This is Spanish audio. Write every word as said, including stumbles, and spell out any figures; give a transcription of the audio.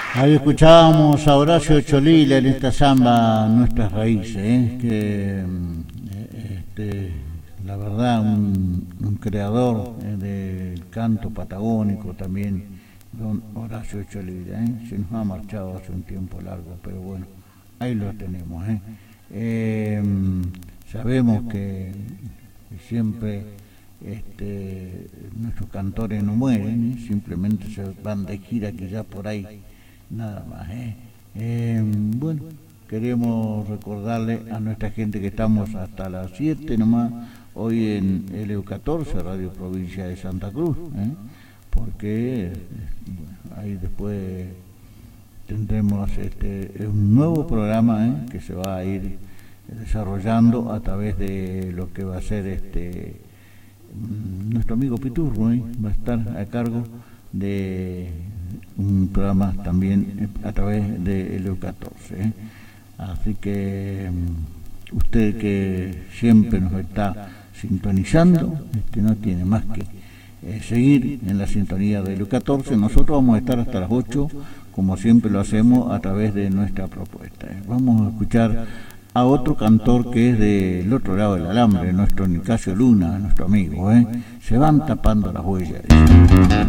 Ahí escuchábamos a Horacio Cholila en esta samba Nuestras Raíces, ¿eh? que este, la verdad un, un creador eh, del canto patagónico también, don Horacio Cholila, ¿eh? Se nos ha marchado hace un tiempo largo, pero bueno, ahí lo tenemos. ¿eh? Eh, sabemos que siempre este, nuestros cantores no mueren, ¿eh? Simplemente se van de gira quizás por ahí. Nada más, ¿eh? Eh, bueno, queremos recordarle a nuestra gente que estamos hasta las siete nomás, hoy en L U catorce, Radio Provincia de Santa Cruz, ¿eh? Porque bueno, ahí después tendremos este, un nuevo programa, ¿eh? Que se va a ir desarrollando a través de lo que va a ser este nuestro amigo Piturro, ¿eh? Va a estar a cargo de un programa también a través de L U catorce, ¿eh? Así que usted que siempre nos está sintonizando, este, no tiene más que eh, seguir en la sintonía de L U catorce. Nosotros vamos a estar hasta las ocho, como siempre lo hacemos a través de nuestra propuesta, ¿eh? Vamos a escuchar a otro cantor que es del otro lado del alambre, nuestro Nicasio Luna, nuestro amigo, ¿eh? Se van tapando las huellas.